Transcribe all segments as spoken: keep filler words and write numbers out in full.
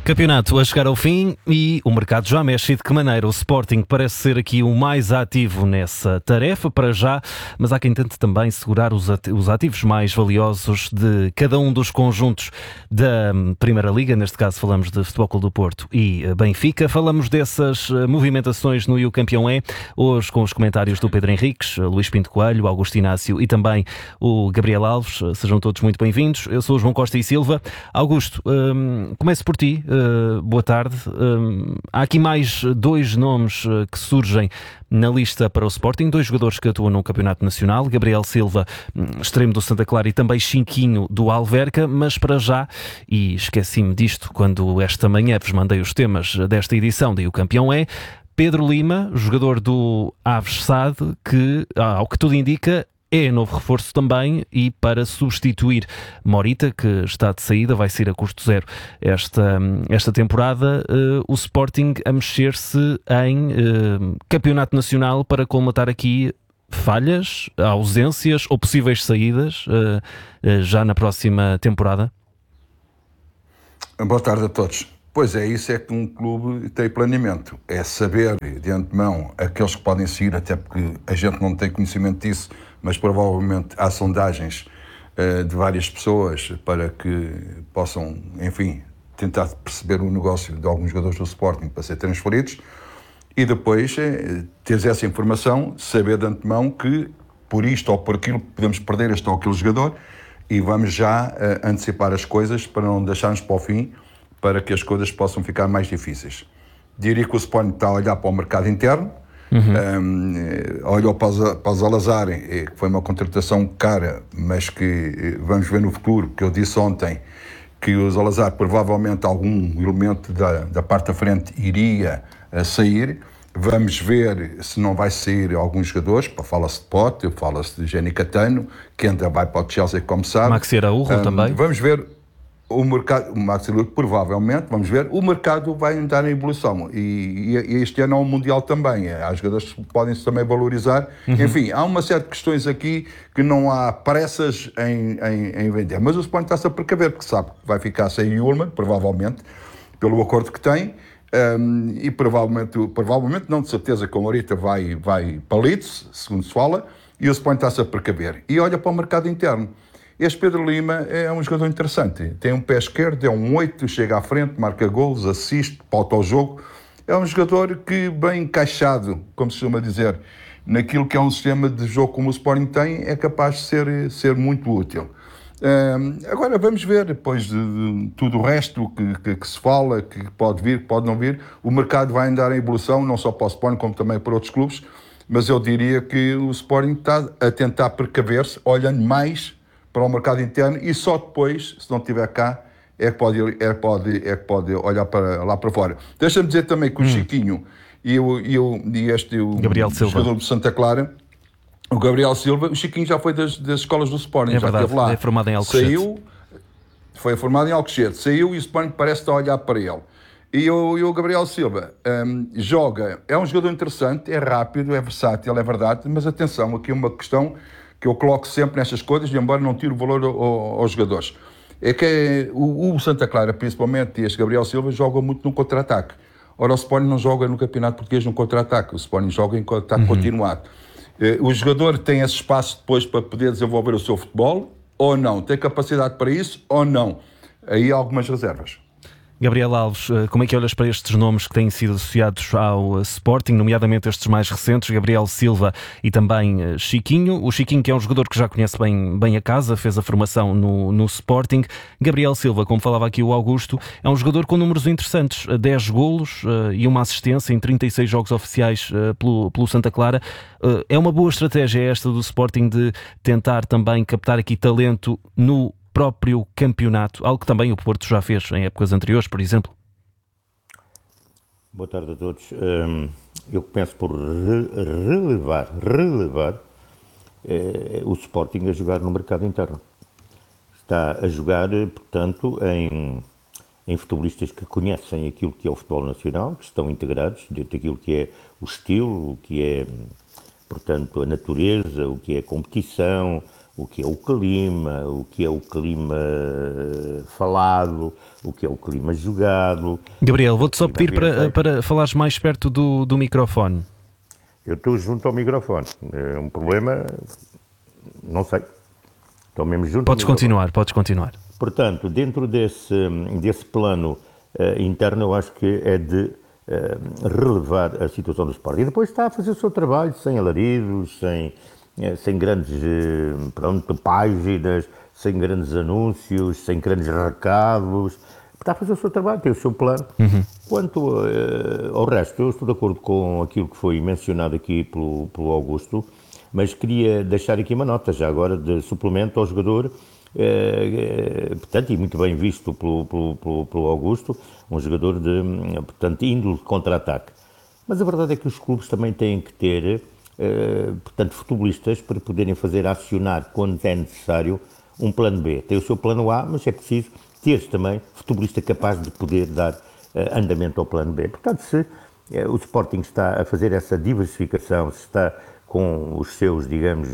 Campeonato a chegar ao fim e o mercado já mexe. De que maneira? O Sporting parece ser aqui o mais ativo nessa tarefa para já, mas há quem tente também segurar os ativos mais valiosos de cada um dos conjuntos da Primeira Liga. Neste caso falamos de Futebol Clube do Porto e Benfica. Falamos dessas movimentações no E o Campeão é, hoje com os comentários do Pedro Henriques, Luís Pinto Coelho, Augusto Inácio e também o Gabriel Alves. Sejam todos muito bem-vindos. Eu sou o João Costa e Silva. Augusto, hum, começo por ti. Uh, boa tarde. Uh, há aqui mais dois nomes uh, que surgem na lista para o Sporting, dois jogadores que atuam no Campeonato Nacional, Gabriel Silva, um, extremo do Santa Clara, e também Chiquinho do Alverca, mas para já, e esqueci-me disto quando esta manhã vos mandei os temas desta edição de O Campeão é, Pedro Lima, jogador do Aves S A D, que, ao que tudo indica, é novo reforço também e para substituir Morita, que está de saída, vai sair a custo zero esta, esta temporada, uh, o Sporting a mexer-se em uh, campeonato nacional para colmatar aqui falhas, ausências ou possíveis saídas uh, uh, já na próxima temporada? Boa tarde a todos. Pois é, isso é que um clube tem planeamento, é saber de antemão aqueles que podem sair, até porque a gente não tem conhecimento disso, mas provavelmente há sondagens uh, de várias pessoas para que possam, enfim, tentar perceber o negócio de alguns jogadores do Sporting para ser transferidos e depois uh, teres essa informação, saber de antemão que por isto ou por aquilo podemos perder este ou aquele jogador e vamos já uh, antecipar as coisas para não deixarmos para o fim, para que as coisas possam ficar mais difíceis. Diria que o Sporting está a olhar para o mercado interno, uhum. um, olhou para os, para os Alazar, que foi uma contratação cara, mas que vamos ver no futuro, que eu disse ontem, que os Alazar provavelmente algum elemento da, da parte da frente iria a sair. Vamos ver se não vai sair alguns jogadores, fala-se de Pote, fala-se de Jenny Catano, que ainda vai para o Chelsea, como sabe. Maxi Araújo um, também. Vamos ver. O mercado, o Maxi Araújo, provavelmente, vamos ver, o mercado vai entrar em evolução e, e este ano há um Mundial também, há jogadores que podem-se também valorizar, uhum. Enfim, há uma série de questões aqui que não há pressas em, em, em vender, mas o Sporting está-se a precaver, porque sabe que vai ficar sem Yulman, provavelmente, pelo acordo que tem, um, e provavelmente, provavelmente, não de certeza que o Morita vai, vai para Leeds, segundo se fala, e o Sporting está-se a precaver, e olha para o mercado interno. Este Pedro Lima é um jogador interessante, tem um pé esquerdo, é um oito, chega à frente, marca golos, assiste, pauta ao jogo. É um jogador que, bem encaixado, como se chama dizer, naquilo que é um sistema de jogo como o Sporting tem, é capaz de ser, ser muito útil. Um, agora vamos ver, depois de, de tudo o resto que, que, que se fala, que pode vir, que pode não vir, o mercado vai andar em evolução, não só para o Sporting, como também para outros clubes, mas eu diria que o Sporting está a tentar precaver-se, olhando mais para o mercado interno e só depois, se não estiver cá, é que pode, é que pode, é que pode olhar para, lá para fora. Deixa-me dizer também que o hum. Chiquinho e, o, e, o, e este o Gabriel jogador Silva. de Santa Clara, o Gabriel Silva, o Chiquinho já foi das, das escolas do Sporting, é já verdade, esteve lá. É formado em Alcochete. Saiu, foi formado em Alcochete, saiu e o Sporting parece estar a olhar para ele. E o, e o Gabriel Silva um, joga, é um jogador interessante, é rápido, é versátil, é verdade, mas atenção, aqui uma questão que eu coloco sempre nestas coisas, embora não tire o valor ao, ao, aos jogadores. É que é, o, o Santa Clara, principalmente, e este Gabriel Silva, joga muito no contra-ataque. Ora, o Sporting não joga no Campeonato Português no contra-ataque, o Sporting joga em contra-ataque uhum. continuado. O jogador tem esse espaço depois para poder desenvolver o seu futebol, ou não? Tem capacidade para isso, ou não? Aí há algumas reservas. Gabriel Alves, como é que olhas para estes nomes que têm sido associados ao Sporting, nomeadamente estes mais recentes, Gabriel Silva e também Chiquinho? O Chiquinho, que é um jogador que já conhece bem, bem a casa, fez a formação no, no Sporting. Gabriel Silva, como falava aqui o Augusto, é um jogador com números interessantes, dez golos uh, e uma assistência em trinta e seis jogos oficiais uh, pelo, pelo Santa Clara. Uh, é uma boa estratégia esta do Sporting de tentar também captar aqui talento no próprio campeonato, algo que também o Porto já fez em épocas anteriores, por exemplo? Boa tarde a todos. Um, eu penso por re relevar, relevar eh, o Sporting a jogar no mercado interno. Está a jogar, portanto, em, em futebolistas que conhecem aquilo que é o futebol nacional, que estão integrados dentro daquilo que é o estilo, o que é, portanto, a natureza, o que é a competição, o que é o clima, o que é o clima falado, o que é o clima jogado. Gabriel, vou-te só pedir para, para falares mais perto do, do microfone. Eu estou junto ao microfone. É um problema, não sei. Estou mesmo junto Podes continuar, podes continuar. Portanto, dentro desse, desse plano uh, interno, eu acho que é de uh, relevar a situação do Sporting. E depois está a fazer o seu trabalho sem alaridos, sem, uh, sem grandes uh, pronto, páginas, sem grandes anúncios, sem grandes recados. Está a fazer o seu trabalho, tem o seu plano. Uhum. Quanto uh, ao resto, eu estou de acordo com aquilo que foi mencionado aqui pelo, pelo Augusto, mas queria deixar aqui uma nota já agora de suplemento ao jogador. É, é, portanto, e muito bem visto pelo, pelo, pelo, pelo Augusto, um jogador de, portanto, índole de contra-ataque. Mas a verdade é que os clubes também têm que ter, é, portanto, futebolistas para poderem fazer acionar, quando é necessário, um plano B. Tem o seu plano A, mas é preciso ter também futebolista capaz de poder dar é, andamento ao plano B. Portanto, se é, o Sporting está a fazer essa diversificação, se está com os seus, digamos,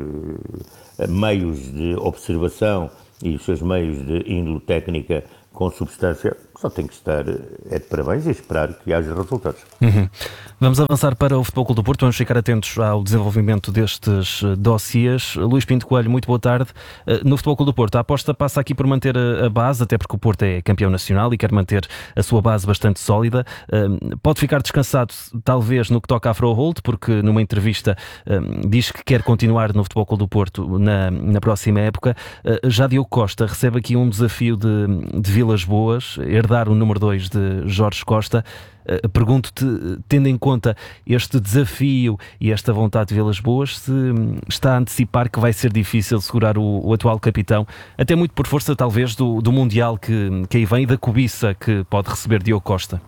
meios de observação e os seus meios de índole técnica com substância, só tem que estar é de parabéns e esperar que haja resultados. Uhum. Vamos avançar para o Futebol Clube do Porto, vamos ficar atentos ao desenvolvimento destes dossiês. Luís Pinto Coelho, muito boa tarde. No Futebol Clube do Porto, a aposta passa aqui por manter a base, até porque o Porto é campeão nacional e quer manter a sua base bastante sólida. Pode ficar descansado, talvez, no que toca à Froholt, porque numa entrevista diz que quer continuar no Futebol Clube do Porto na, na próxima época. Já Diogo Costa recebe aqui um desafio de, de Vilas Boas, herdar o número dois de Jorge Costa. Uh, pergunto-te, tendo em conta este desafio e esta vontade de Vilas Boas, se um, está a antecipar que vai ser difícil segurar o, o atual capitão, até muito por força talvez do, do Mundial que, que aí vem e da cobiça que pode receber Diogo Costa.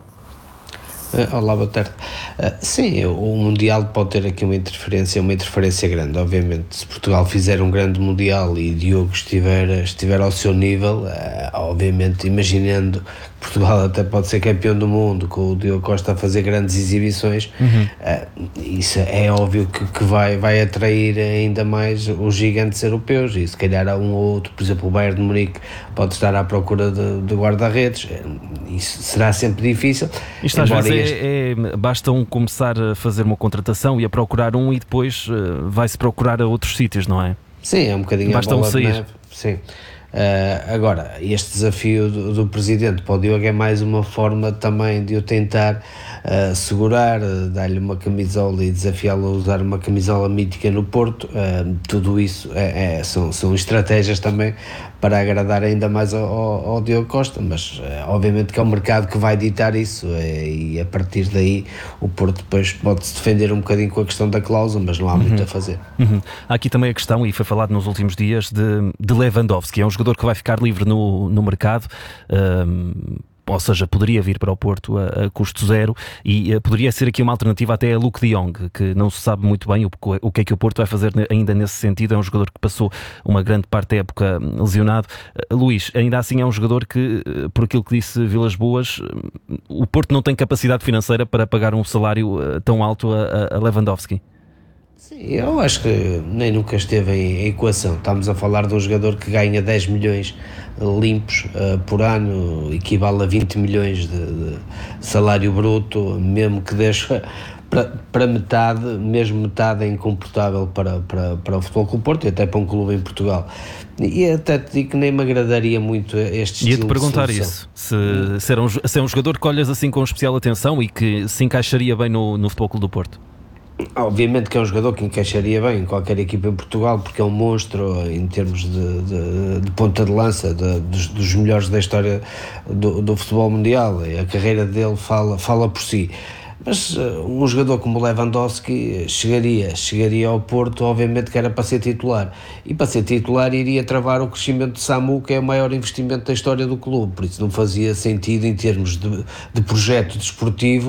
Uh, olá, boa tarde. Uh, sim, o Mundial pode ter aqui uma interferência, uma interferência grande, obviamente. Se Portugal fizer um grande Mundial e Diogo estiver, estiver ao seu nível, uh, obviamente, imaginando que Portugal até pode ser campeão do mundo, com o Diogo Costa a fazer grandes exibições, uhum. uh, isso é óbvio que, que vai, vai atrair ainda mais os gigantes europeus, e se calhar há um ou outro, por exemplo, o Bayern de Munique pode estar à procura de, de guarda-redes. Isso será sempre difícil. Isto às vezes este... é, é, basta um começar a fazer uma contratação e a procurar um e depois uh, vai-se procurar a outros sítios, não é? Sim, é um bocadinho basta a bola um sair. de neve. Sim. Uh, agora, este desafio do, do Presidente para o Diogo é mais uma forma também de o tentar uh, segurar, uh, dar-lhe uma camisola e desafiá-lo a usar uma camisola mítica no Porto. Uh, tudo isso é, é, são, são estratégias também para agradar ainda mais ao, ao, ao Diogo Costa, mas uh, obviamente que é o mercado que vai ditar isso, uh, e a partir daí o Porto depois pode-se defender um bocadinho com a questão da cláusula, mas não há uhum. muito a fazer. Uhum. Há aqui também a questão, e foi falado nos últimos dias, de, de Lewandowski, é um jogador que vai ficar livre no, no mercado, um, ou seja, poderia vir para o Porto a, a custo zero e uh, poderia ser aqui uma alternativa até a Luke de Jong, que não se sabe muito bem o, o que é que o Porto vai fazer ainda nesse sentido. É um jogador que passou uma grande parte da época lesionado. Uh, Luís, ainda assim é um jogador que, uh, por aquilo que disse Vilas Boas, uh, o Porto não tem capacidade financeira para pagar um salário uh, tão alto a, a Lewandowski. Sim, eu acho que nem nunca esteve em equação. Estamos a falar de um jogador que ganha dez milhões limpos uh, por ano, equivale a vinte milhões de, de salário bruto, mesmo que deixe para, para metade, mesmo metade é incomportável para, para, para o Futebol Clube do Porto e até para um clube em Portugal. E até te digo que nem me agradaria muito este estilo. Ia-te perguntar isso, se, se, era um, se é um jogador que olhas assim com especial atenção e que se encaixaria bem no, no Futebol Clube do Porto. Obviamente que é um jogador que encaixaria bem em qualquer equipa em Portugal, porque é um monstro em termos de, de, de ponta de lança, de, dos, dos melhores da história do, do futebol mundial. A carreira dele fala, fala por si. Mas uh, um jogador como Lewandowski chegaria, chegaria ao Porto, obviamente que era para ser titular. E para ser titular iria travar o crescimento de Samu, que é o maior investimento da história do clube. Por isso não fazia sentido, em termos de, de projeto desportivo,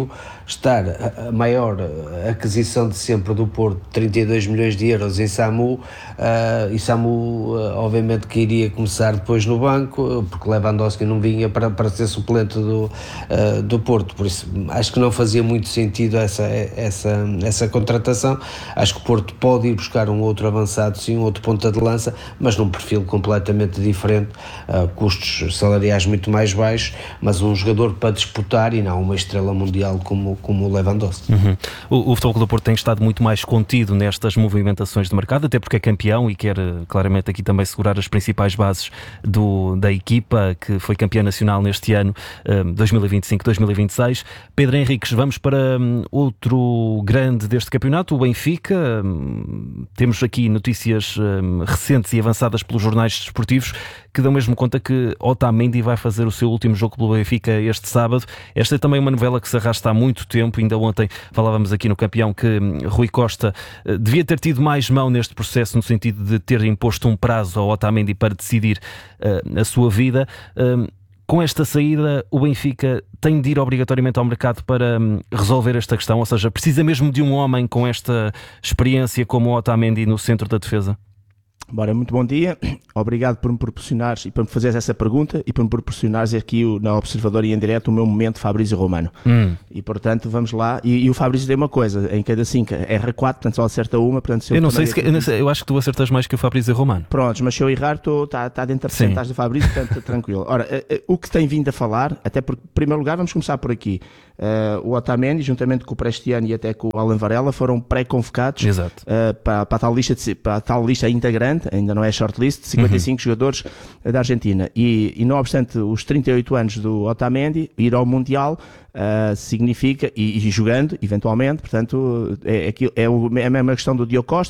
estar a, a maior aquisição de sempre do Porto, trinta e dois milhões de euros em Samu, uh, e Samu uh, obviamente que iria começar depois no banco, porque Lewandowski não vinha para, para ser suplente do, uh, do Porto, por isso acho que não fazia muito sentido essa, essa, essa contratação. Acho que o Porto pode ir buscar um outro avançado, sim, um outro ponta de lança, mas num perfil completamente diferente, uh, custos salariais muito mais baixos, mas um jogador para disputar e não uma estrela mundial como, como o Lewandowski. Uhum. O, o Futebol Clube do Porto tem estado muito mais contido nestas movimentações de mercado, até porque é campeão e quer claramente aqui também segurar as principais bases do, da equipa que foi campeã nacional neste ano, um, dois mil e vinte e cinco dois mil e vinte e seis. Pedro Henriques, vamos para um, outro grande deste campeonato, o Benfica. Um, temos aqui notícias um, recentes e avançadas pelos jornais desportivos que dão mesmo conta que Otamendi vai fazer o seu último jogo pelo Benfica este sábado. Esta é também uma novela que se arrasta há muito tempo. Ainda ontem falávamos aqui no Campeão que Rui Costa uh, devia ter tido mais mão neste processo, no sentido de ter imposto um prazo ao Otamendi para decidir uh, a sua vida. Uh, com esta saída, o Benfica tem de ir obrigatoriamente ao mercado para um, resolver esta questão, ou seja, precisa mesmo de um homem com esta experiência como o Otamendi no centro da defesa? Bora, muito bom dia, obrigado por me proporcionares e por me fazeres essa pergunta e por me proporcionares aqui na Observador e em direto o meu momento Fabrício Romano. Hum. E portanto vamos lá, e, e o Fabrício tem uma coisa, em cada cinco erra quatro, portanto só acerta uma, portanto se eu, eu não sei se que, eu, não sei, eu acho que tu acertas mais que o Fabrício Romano. Prontos, mas se eu errar está tá dentro da porcentagem do Fabrício, portanto tranquilo. Ora, o que tem vindo a falar, até porque, em primeiro lugar, vamos começar por aqui. Uh, o Otamendi, juntamente com o Prestiano e até com o Alan Varela, foram pré-convocados uh, para, para, a tal lista de, para a tal lista ainda grande, ainda não é shortlist, de cinquenta e cinco uhum. jogadores da Argentina. E, e não obstante os trinta e oito anos do Otamendi, ir ao Mundial uh, significa, e, e jogando, eventualmente, portanto, é, é, é, é a mesma questão do Diogo Costa.